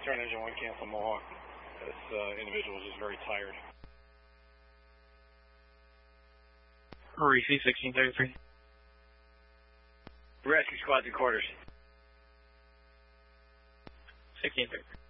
Stern engine 1 cancel Mohawk. This individual is just very tired. Receive 1633. Rescue squad to quarters. 1633.